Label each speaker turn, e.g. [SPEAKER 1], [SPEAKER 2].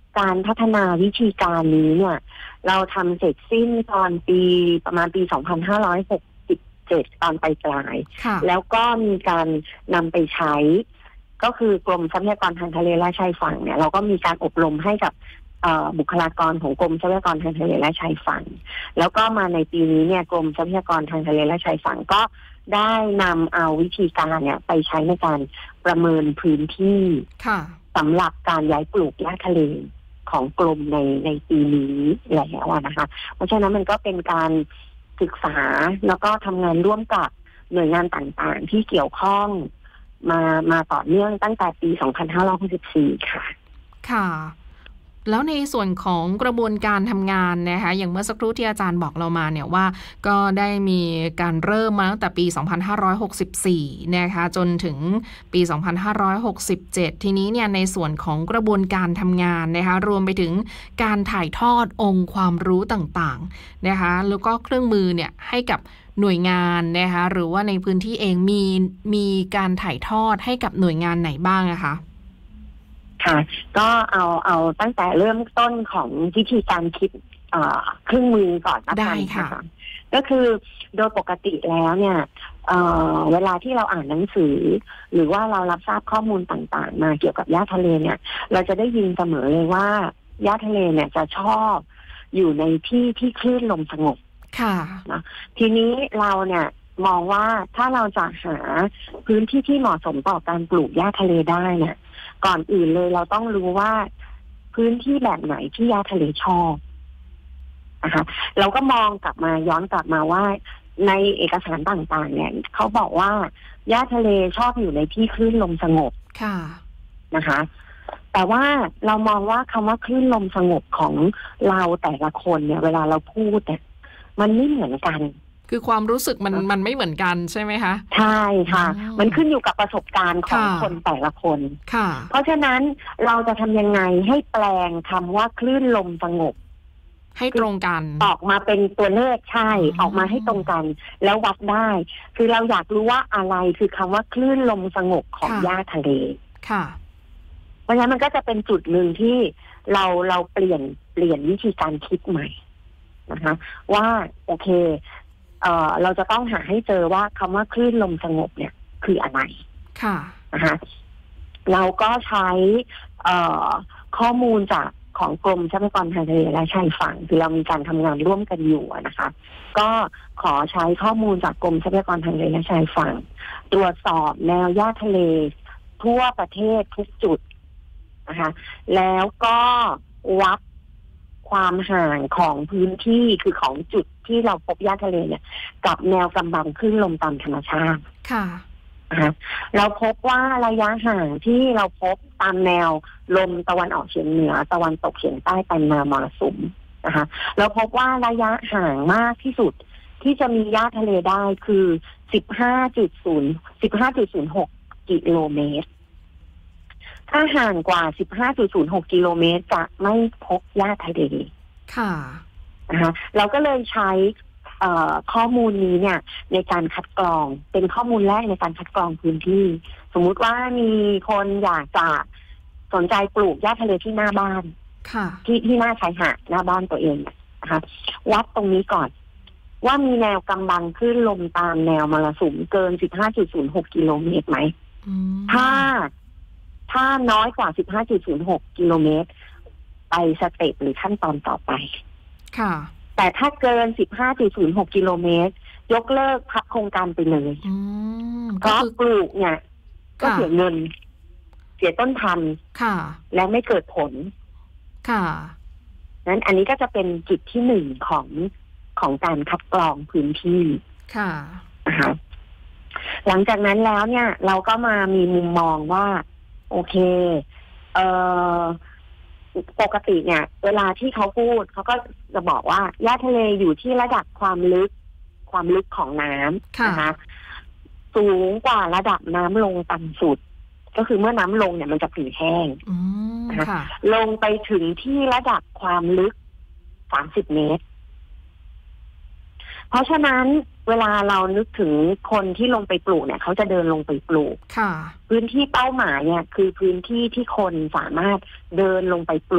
[SPEAKER 1] การพัฒนาวิธีการนี้เนี่ยเราทำเสร็จสิ้นตอนประมาณปี 2567 ตอนปลายแล้วก็มีการนำไปใช้ก็คือกรมทรัพยากรทางทะเลและชายฝั่งเนี่ยเราก็มีการอบรมให้กับบุคลากรของกรมทรัพยากรทางทะเลและชายฝั่งแล้วก็มาในปีนี้เนี่ยกรมทรัพยากรทางทะเลและชายฝั่งก็ได้นำเอาวิธีการเนี่ยไปใช้ในการประเมินพื้นที่สำหรับการย้ายปลูกหญ้าทะเลของกรมในปีนี้แล้วนะคะเพราะฉะนั้นมันก็เป็นการศึกษาแล้วก็ทำงานร่วมกับหน่วยงานต่างๆที่เกี่ยวข้องมาต่อเนื่องตั้งแต่ปี 2564 ค่ะ
[SPEAKER 2] ค่ะแล้วในส่วนของกระบวนการทำงานนะคะอย่างเมื่อสักครู่ที่อาจารย์บอกเรามาเนี่ยว่าก็ได้มีการเริ่มมาตั้งแต่ปี 2564 นะคะจนถึงปี 2567 ทีนี้เนี่ยในส่วนของกระบวนการทำงานนะคะรวมไปถึงการถ่ายทอดองค์ความรู้ต่างๆนะคะแล้วก็เครื่องมือเนี่ยให้กับหน่วยงานนะคะหรือว่าในพื้นที่เองมีการถ่ายทอดให้กับหน่วยงานไหนบ้างนะคะ
[SPEAKER 1] ค่ะก็เอาตั้งแต่เริ่มต้นของวิธีการคิดเครื่องมือก่อน
[SPEAKER 2] ได้ค่ะ
[SPEAKER 1] ก็คือโดยปกติแล้วเนี่ยเวลาที่เราอ่านหนังสือหรือว่าเรารับทราบข้อมูลต่างๆมาเกี่ยวกับหญ้าทะเลเนี่ยเราจะได้ยินเสมอเลยว่าหญ้าทะเลเนี่ยจะชอบอยู่ในที่ที่คลื่นลมสงบ
[SPEAKER 2] ค่ะ
[SPEAKER 1] นะทีนี้เราเนี่ยมองว่าถ้าเราจะหาพื้นที่ที่เหมาะสมต่อการปลูกหญ้าทะเลได้เนี่ยก่อนอื่นเลยเราต้องรู้ว่าพื้นที่แบบไหนที่หญ้าทะเลชอบนะคะเราก็มองกลับมาย้อนกลับมาว่าในเอกสารต่างๆเนี่ยเขาบอกว่าหญ้าทะเลชอบอยู่ในที่คลื่นลมสงบ
[SPEAKER 2] ค่ะ
[SPEAKER 1] นะคะแต่ว่าเรามองว่าคำว่าคลื่นลมสงบของเราแต่ละคนเนี่ยเวลาเราพูดเนี่ยมันไม่เหมือนกัน
[SPEAKER 2] คือความรู้สึกมันไม่เหมือนกันใช่ไหมคะ
[SPEAKER 1] ใช่ค่ะมันขึ้นอยู่กับประสบการณ์ของคนแต่ละคน
[SPEAKER 2] ค่ะ
[SPEAKER 1] เพราะฉะนั้นเราจะทำยังไงให้แปลงคำว่าคลื่นลมสงบ
[SPEAKER 2] ให้ตรงกัน
[SPEAKER 1] ออกมาเป็นตัวเลขใช่ออกมาให้ตรงกันแล้ววัดได้คือเราอยากรู้ว่าอะไรคือคำว่าคลื่นลมสงบของหญ้าทะเล
[SPEAKER 2] ค่ะ
[SPEAKER 1] เพราะฉะนั้นมันก็จะเป็นจุดหนึ่งที่เราเปลี่ยนวิธีการคิดใหม่นะคะว่าโอเคเราจะต้องหาให้เจอว่าคำว่าคลื่นลมสงบเนี่ยคืออะไร
[SPEAKER 2] ค่ะ
[SPEAKER 1] นะคะเราก็ใช้ข้อมูลจากของกรมทรัพยากรทางทะเลและชายฝั่งคือเรามีการทำงานร่วมกันอยู่นะคะก็ขอใช้ข้อมูลจากกรมทรัพยากรทางทะเลและชายฝั่งตรวจสอบแนวหญ้าทะเลทั่วประเทศทุกจุดนะคะแล้วก็วัดความห่างของพื้นที่คือของจุดที่เราพบหญ้าทะเลเนี่ยกับแนวกำบังคลื่นลมตามธรรมชาติ
[SPEAKER 2] ค่ะ
[SPEAKER 1] เราพบว่าระยะห่างที่เราพบตามแนวลมตะวันออกเฉียงเหนือตะวันตกเฉียงใต้ตามแนวมรสุมนะคะเราพบว่าระยะห่างมากที่สุดที่จะมีหญ้าทะเลได้คือ 15.06 กิโลเมตรถ้าห่างกว่า 15.06 กิโลเมตรจะไม่พบหญ้าทะเล
[SPEAKER 2] ค่ะ
[SPEAKER 1] นะคะเราก็เลยใช้ข้อมูลนี้เนี่ยในการคัดกรองเป็นข้อมูลแรกในการคัดกรองพื้นที่สมมุติว่ามีคนอยากจะสนใจปลูกหญ้าทะเลที่หน้าบ้านที่หน้าชายหาดหน้าบ้านตัวเองนะคะวัดตรงนี้ก่อนว่ามีแนวกำบังคลื่นลมตามแนวมรสุมเกิน 15.06 กิโลเมตรไหมถ้าน้อยกว่า 15.06 กิโลเมตรไปสเต็ปหรือขั้นตอนต่อไป
[SPEAKER 2] ค่ะ
[SPEAKER 1] แต่ถ้าเกิน 15.06 กิโลเมตรยกเลิกพักโครงการไปเลยเพราะปลูกเนี่ยก็เสียเงินเสียต้นทุนและไม่เกิดผล
[SPEAKER 2] ค่ะ
[SPEAKER 1] นั้นอันนี้ก็จะเป็นจุดที่หนึ่งของการคัดกรองพื้นที่
[SPEAKER 2] ค่ะ
[SPEAKER 1] นะคะหลังจากนั้นแล้วเนี่ยเราก็มามีมุมมองว่าโอเคปกติเนี่ยเวลาที่เขาพูดเขาก็จะบอกว่าหญ้าทะเลอยู่ที่ระดับความลึกของน้ำนะคะสูงกว่าระดับน้ำลงต่ำสุดก็คือเมื่อน้ำลงเนี่ยมันจะผิวแห้งนะคะลงไปถึงที่ระดับความลึก30 เมตรเพราะฉะนั้นเวลาเรานึกถึงคนที่ลงไปปลูกเนี่ยเขาจะเดินลงไปปลูกพื้นที่เป้าหมายเนี่ยคือพื้นที่ที่คนสามารถเดินลงไปปลูก